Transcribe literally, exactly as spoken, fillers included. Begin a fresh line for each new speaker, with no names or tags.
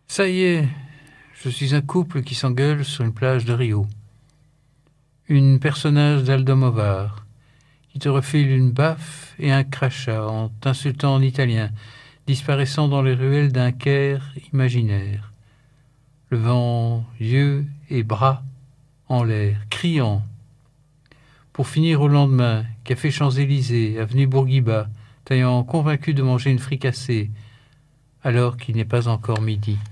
Ça y est, je suis un couple qui s'engueule sur une plage de Rio. Une personnage d'Aldomovar qui te refile une baffe et un crachat en t'insultant en italien, disparaissant dans les ruelles d'un Caire imaginaire, levant yeux et bras en l'air, criant. Pour finir au lendemain, café Champs-Élysées, avenue Bourguiba, t'ayant convaincu de manger une fricassée, alors qu'il n'est pas encore midi.